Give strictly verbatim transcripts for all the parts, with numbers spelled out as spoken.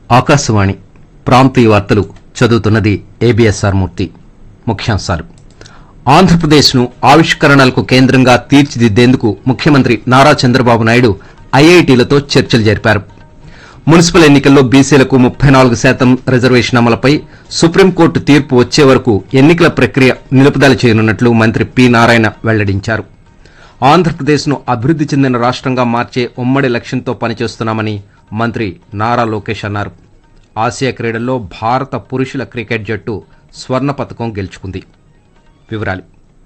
ఆకాశవాణి ప్రాంతీయ వార్తలు చదువుతున్నది ఏబిఎస్ఆర్ మూర్తి. ముఖ్యాంశాలు. ఆంధ్రప్రదేశ్ను ఆవిష్కరణలకు కేంద్రంగా తీర్చిదిద్దేందుకు ముఖ్యమంత్రి నారా చంద్రబాబు నాయుడు ఐఐటీలతో చర్చలు జరిపారు. మున్సిపల్ ఎన్నికల్లో బీసీలకు ముప్పై నాలుగు శాతం రిజర్వేషన్ అమలుపై సుప్రీంకోర్టు తీర్పు వచ్చే వరకు ఎన్నికల ప్రక్రియ నిలుపుదల చేయనున్నట్లు మంత్రి పి నారాయణ వెల్లడించారు. ఆంధ్రప్రదేశ్ను అభివృద్ది చెందిన రాష్ట్రంగా మార్చే ఉమ్మడి లక్ష్యంతో పనిచేస్తున్నామని మంత్రి నారా లోకేష్ అన్నారు. ఆసియా క్రీడల్లో భారత పురుషుల క్రికెట్ జట్టు స్వర్ణ పతకం గెలుచుకుంది. వివరాలు.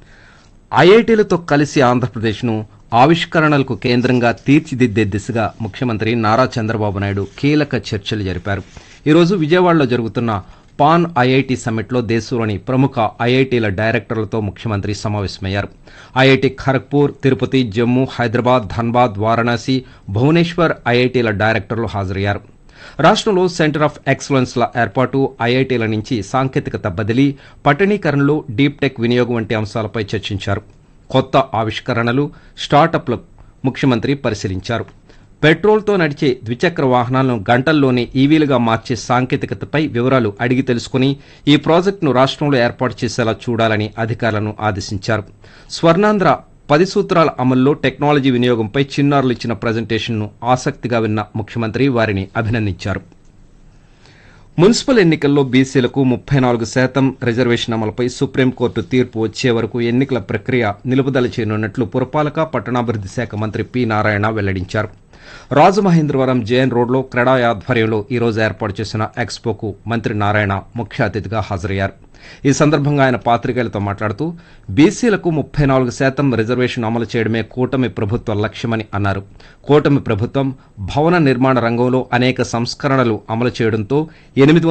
ఐఐటీలతో కలిసి ఆంధ్రప్రదేశ్ను ఆవిష్కరణలకు కేంద్రంగా తీర్చిదిద్దే దిశగా ముఖ్యమంత్రి నారా చంద్రబాబు నాయుడు కీలక చర్చలు జరిపారు. ఈరోజు విజయవాడలో జరుగుతున్న పాన్ ఐఐటీ సమ్మిట్లో దేశంలోని ప్రముఖ ఐఐటీల డైరెక్టర్లతో ముఖ్యమంత్రి సమావేశమయ్యారు. ఐఐటీ ఖరగ్పూర్, తిరుపతి, జమ్మూ, హైదరాబాద్, ధన్బాద్, వారణాసి, భువనేశ్వర్ ఐఐటీల డైరెక్టర్లు హాజరయ్యారు. రాష్ట్రంలో సెంటర్ ఆఫ్ ఎక్సలెన్స్ల ఏర్పాటు, ఐఐటీల నుంచి సాంకేతికత బదిలీ, పట్టణీకరణలు, డీప్ టెక్ వినియోగం వంటి అంశాలపై చర్చించారు. కొత్త ఆవిష్కరణలు, స్టార్టప్లు ముఖ్యమంత్రి పరిశీలించారు. పెట్రోల్తో నడిచే ద్విచక్ర వాహనాలను గంటల్లోనే ఈవీలుగా మార్చే సాంకేతికతపై వివరాలు అడిగి తెలుసుకుని ఈ ప్రాజెక్టును రాష్ట్రంలో ఏర్పాటు చేసేలా చూడాలని అధికారులను ఆదేశించారు. స్వర్ణాంధ్ర పది సూత్రాల అమల్లో టెక్నాలజీ వినియోగంపై చిన్నారులు ఇచ్చిన ప్రజెంటేషన్ను ఆసక్తిగా విన్న ముఖ్యమంత్రి వారిని అభినందించారు. మున్సిపల్ ఎన్నికల్లో బీసీలకు ముప్పై నాలుగు శాతం రిజర్వేషన్ అమలుపై సుప్రీంకోర్టు తీర్పు వచ్చే వరకు ఎన్నికల ప్రక్రియ నిలుపుదల చేయనున్నట్లు పురపాలక పట్టణాభివృద్ది శాఖ మంత్రి పి నారాయణ వెల్లడించారు. రాజమహేంద్రవరం జేఎన్ రోడ్లో క్రెడా ఆధ్వర్యంలో ఈ రోజు ఏర్పాటు చేసిన ఎక్స్పోకు మంత్రి నారాయణ ముఖ్య అతిథిగా హాజరయ్యారు. ఈ సందర్భంగా ఆయన పాత్రికేయులతో మాట్లాడుతూ బీసీలకు ముప్పై నాలుగు శాతం రిజర్వేషన్ అమలు చేయడమే కూటమి ప్రభుత్వ లక్ష్యమని అన్నారు. కూటమి ప్రభుత్వం భవన నిర్మాణ రంగంలో అనేక సంస్కరణలు అమలు చేయడంతో ఎనిమిది